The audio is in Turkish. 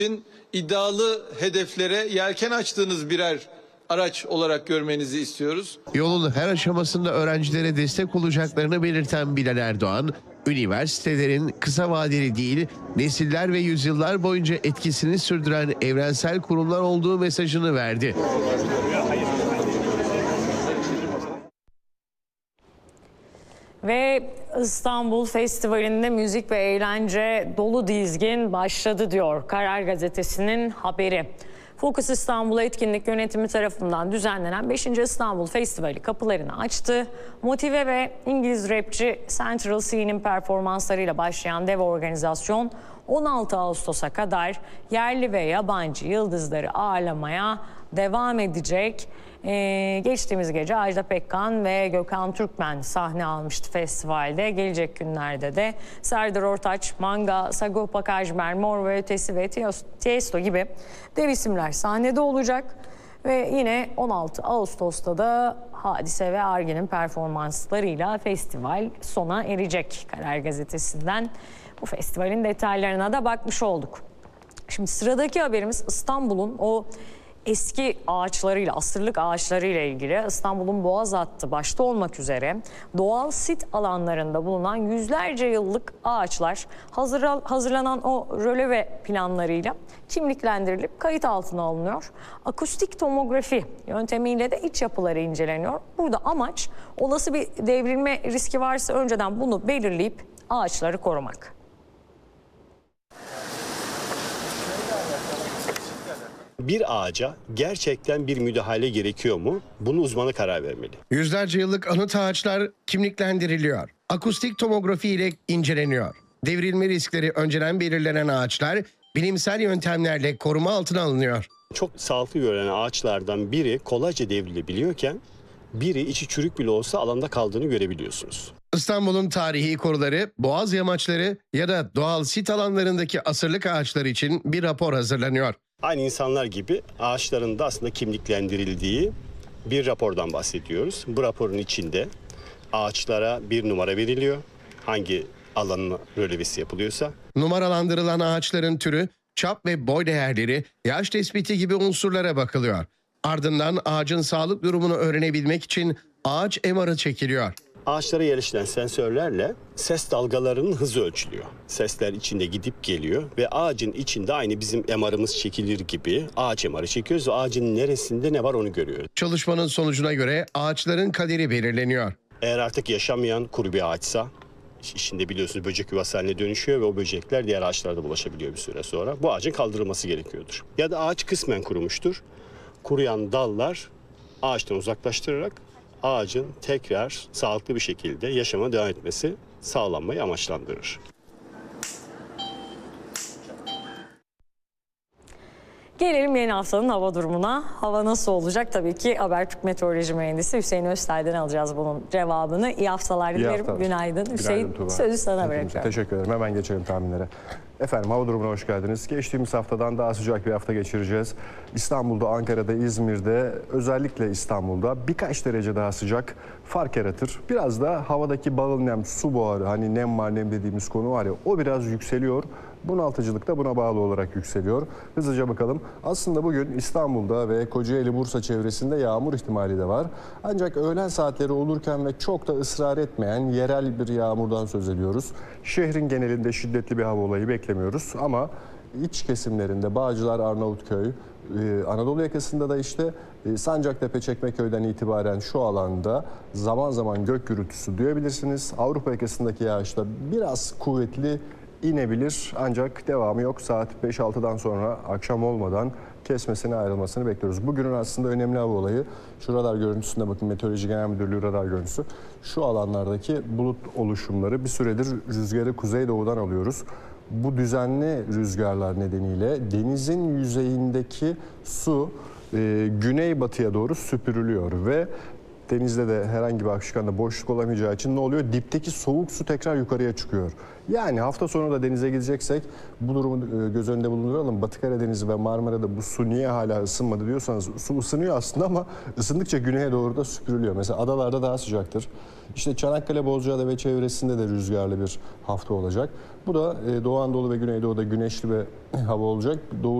İddialı hedeflere yelken açtığınız birer araç olarak görmenizi istiyoruz. Yolun her aşamasında öğrencilere destek olacaklarını belirten Bilal Erdoğan, üniversitelerin kısa vadeli değil, nesiller ve yüzyıllar boyunca etkisini sürdüren evrensel kurumlar olduğu mesajını verdi. Ve İstanbul Festivali'nde müzik ve eğlence dolu dizgin başladı diyor Karar Gazetesi'nin haberi. Focus İstanbul Etkinlik Yönetimi tarafından düzenlenen 5. İstanbul Festivali kapılarını açtı. Motive ve İngiliz rapçi Central C'nin performanslarıyla başlayan dev organizasyon 16 Ağustos'a kadar yerli ve yabancı yıldızları ağırlamaya devam edecek. Geçtiğimiz gece Ajda Pekkan ve Gökhan Türkmen sahne almıştı festivalde. Gelecek günlerde de Serdar Ortaç, Manga, Sagopa Kajmer, Mor ve Ötesi ve Tiesto gibi dev isimler sahnede olacak. Ve yine 16 Ağustos'ta da Hadise ve Argen'in performanslarıyla festival sona erecek. Karar Gazetesi'nden bu festivalin detaylarına da bakmış olduk. Şimdi sıradaki haberimiz İstanbul'un o eski ağaçlarıyla, asırlık ağaçlarıyla ilgili. İstanbul'un Boğaz hattı başta olmak üzere doğal sit alanlarında bulunan yüzlerce yıllık ağaçlar hazırlanan o röle planlarıyla kimliklendirilip kayıt altına alınıyor. Akustik tomografi yöntemiyle de iç yapıları inceleniyor. Burada amaç olası bir devrilme riski varsa önceden bunu belirleyip ağaçları korumak. Bir ağaca gerçekten bir müdahale gerekiyor mu? Bunu uzmanı karar vermeli. Yüzlerce yıllık anıt ağaçlar kimliklendiriliyor. Akustik tomografi ile inceleniyor. Devrilme riskleri önceden belirlenen ağaçlar bilimsel yöntemlerle koruma altına alınıyor. Çok sağlıklı görünen ağaçlardan biri kolayca devrilebiliyorken biri içi çürük bile olsa alanda kaldığını görebiliyorsunuz. İstanbul'un tarihi koruları, boğaz yamaçları ya da doğal sit alanlarındaki asırlık ağaçlar için bir rapor hazırlanıyor. Aynı insanlar gibi ağaçların da aslında kimliklendirildiği bir rapordan bahsediyoruz. Bu raporun içinde ağaçlara bir numara veriliyor. Hangi alanın rölevesi yapılıyorsa. Numaralandırılan ağaçların türü, çap ve boy değerleri, yaş tespiti gibi unsurlara bakılıyor. Ardından ağacın sağlık durumunu öğrenebilmek için ağaç MR'ı çekiliyor. Ağaçlara yerleştirilen sensörlerle ses dalgalarının hızı ölçülüyor. Sesler içinde gidip geliyor ve ağacın içinde aynı bizim MR'ımız çekilir gibi ağaç MR'ı çekiyoruz ve ağacın neresinde ne var onu görüyoruz. Çalışmanın sonucuna göre ağaçların kaderi belirleniyor. Eğer artık yaşamayan kuru bir ağaçsa, içinde biliyorsunuz böcek yuvası haline dönüşüyor ve o böcekler diğer ağaçlarda bulaşabiliyor bir süre sonra. Bu ağacın kaldırılması gerekiyordur. Ya da ağaç kısmen kurumuştur. Kuruyan dallar ağaçtan uzaklaştırarak ağacın tekrar sağlıklı bir şekilde yaşama devam etmesi sağlanmayı amaçlandırır. Gelelim yeni haftanın hava durumuna. Hava nasıl olacak? Tabii ki Habertürk Meteoroloji Mühendisi Hüseyin Öztay'dan alacağız bunun cevabını. İyi haftalar dilerim. Günaydın. Hüseyin, sözü sana bırakıyorum. Teşekkür ederim. Hemen geçelim tahminlere. Efendim hava durumuna hoş geldiniz. Geçtiğimiz haftadan daha sıcak bir hafta geçireceğiz. İstanbul'da, Ankara'da, İzmir'de, özellikle İstanbul'da birkaç derece daha sıcak fark yaratır. Biraz da havadaki bağıl nem, su buharı, hani nem var nem dediğimiz konu var ya, o biraz yükseliyor. Bunaltıcılık da buna bağlı olarak yükseliyor. Hızlıca bakalım. Aslında bugün İstanbul'da ve Kocaeli, Bursa çevresinde yağmur ihtimali de var. Ancak öğlen saatleri olurken ve çok da ısrar etmeyen yerel bir yağmurdan söz ediyoruz. Şehrin genelinde şiddetli bir hava olayı beklemiyoruz ama iç kesimlerinde Bağcılar, Arnavutköy, Anadolu yakasında da işte Sancaktepe, Çekmeköy'den itibaren şu alanda zaman zaman gök gürültüsü duyabilirsiniz. Avrupa yakasındaki yağışta biraz kuvvetli inebilir ancak devamı yok. Saat 5-6'dan sonra akşam olmadan kesmesine ayrılmasını bekliyoruz. Bugünün aslında önemli hava olayı şu radar görüntüsünde bakın, Meteoroloji Genel Müdürlüğü radar görüntüsü. Şu alanlardaki bulut oluşumları, bir süredir rüzgarı kuzeydoğudan alıyoruz. Bu düzenli rüzgarlar nedeniyle denizin yüzeyindeki su güneybatıya doğru süpürülüyor ve denizde de herhangi bir akışkanda boşluk olamayacağı için ne oluyor? Dipteki soğuk su tekrar yukarıya çıkıyor. Yani hafta sonu da denize gideceksek bu durumu göz önünde bulunduralım. Batı Karadeniz ve Marmara'da bu su niye hala ısınmadı diyorsanız, su ısınıyor aslında ama ısındıkça güneye doğru da süpürülüyor. Mesela adalarda daha sıcaktır. İşte Çanakkale, Bozcaada ve çevresinde de rüzgarlı bir hafta olacak. Bu da Doğu Anadolu ve Güneydoğu'da güneşli ve hava olacak. Doğu